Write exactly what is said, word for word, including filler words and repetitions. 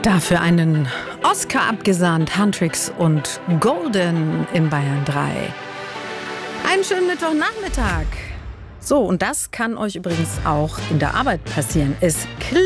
Dafür einen Oscar abgesandt, Huntrix und Golden in Bayern drei. Einen schönen Mittwochnachmittag. So, und das kann euch übrigens auch in der Arbeit passieren. Es